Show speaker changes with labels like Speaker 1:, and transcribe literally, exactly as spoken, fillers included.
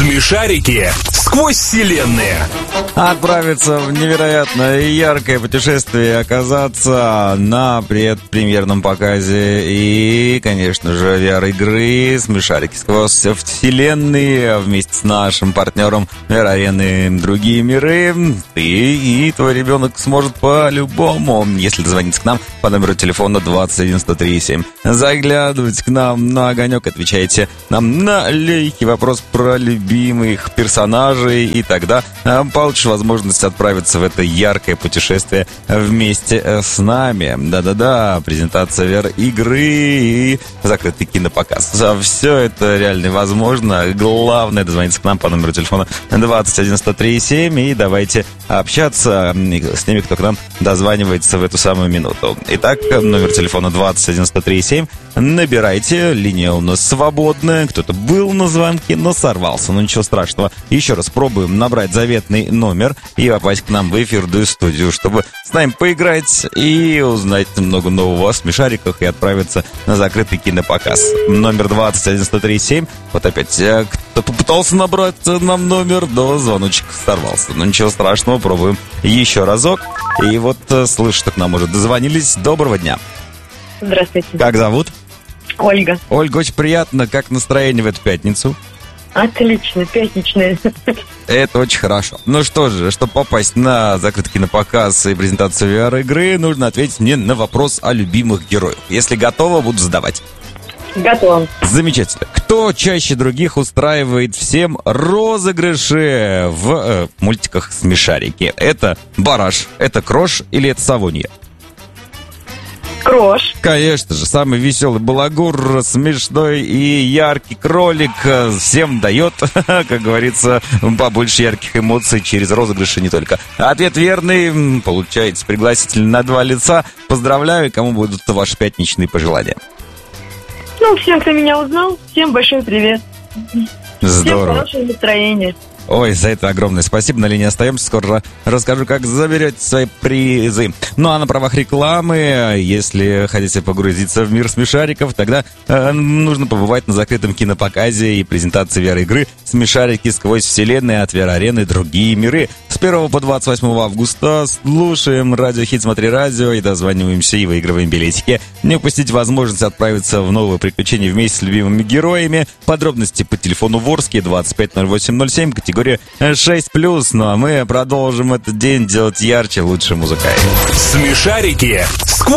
Speaker 1: Смешарики сквозь вселенные.
Speaker 2: Отправиться в невероятно яркое путешествие, оказаться на предпремьерном показе и, конечно же, ви ар-игры «Смешарики сквозь вселенные» вместе с нашим партнером ви ар-арены «Другие миры». Ты и твой ребенок сможет по-любому, если дозвониться к нам по номеру телефона двадцать один сто три семь. Заглядывайте к нам на огонек, отвечайте нам на легкий вопрос про любимых персонажей, и тогда получишь возможность отправиться в это яркое путешествие вместе с нами. Да-да-да, презентация ви ар-игры и закрытый кинопоказ. Все это реально возможно. Главное дозвониться к нам по номеру телефона двадцать один сто три семь, и давайте общаться с теми, кто к нам дозванивается в эту самую минуту. Итак, номер телефона двадцать один сто три семь. Набирайте, линия у нас свободная. Кто-то был на звонке, но сорвался. Но ничего страшного. Еще раз пробуем набрать заветный номер и попасть к нам в эфирную студию, чтобы с нами поиграть и узнать много нового о смешариках и отправиться на закрытый кинопоказ. Номер двадцать один сто три семь. Вот опять кто-то пытался набрать нам номер, но звоночек сорвался. Но ничего страшного, пробуем еще разок. И вот слышу, что к нам уже дозвонились. Доброго дня.
Speaker 3: Здравствуйте.
Speaker 2: Как зовут?
Speaker 3: Ольга.
Speaker 2: Ольга, очень приятно. Как настроение в эту пятницу?
Speaker 3: Отлично, пятничная.
Speaker 2: Это очень хорошо. Ну что же, чтобы попасть на закрытый кинопоказ и презентацию ви ар-игры, нужно ответить мне на вопрос о любимых героях. Если готова, буду задавать.
Speaker 3: Готова.
Speaker 2: Замечательно. Кто чаще других устраивает всем розыгрыши в э, мультиках «Смешарики»? Это Бараш, это Крош или это Савунья?
Speaker 3: Крош.
Speaker 2: Конечно же, самый веселый балагур, смешной и яркий кролик всем дает, как говорится, побольше ярких эмоций через розыгрыши не только. Ответ верный, получаете пригласительный на два лица. Поздравляю, кому будут ваши пятничные пожелания.
Speaker 3: Ну, всем, кто меня узнал, всем большой привет.
Speaker 2: Здорово.
Speaker 3: Всем хорошего настроения.
Speaker 2: Ой, за это огромное спасибо. На линии остаемся. Скоро расскажу, как заберете свои призы. Ну а на правах рекламы, если хотите погрузиться в мир смешариков, тогда э, нужно побывать на закрытом кинопоказе и презентации ви ар-игры «Смешарики сквозь вселенные» от ви ар-арены «Другие миры». С первого по двадцать восьмого августа слушаем радио «Хит, смотри радио» и дозваниваемся и выигрываем билетики. Не упустите возможность отправиться в новые приключения вместе с любимыми героями. Подробности по телефону Ворске двадцать пять ноль восемь ноль семь, категория шесть плюс. Ну а мы продолжим этот день делать ярче, лучше музыкой.
Speaker 1: Смешарики.